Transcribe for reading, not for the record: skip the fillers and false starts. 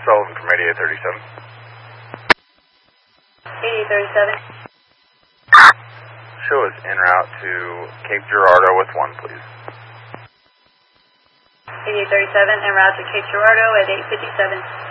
Sullivan from 8837. 8837. Show is en route to Cape Girardeau with 1, please. 8837, en route to Cape Girardeau at 8:57.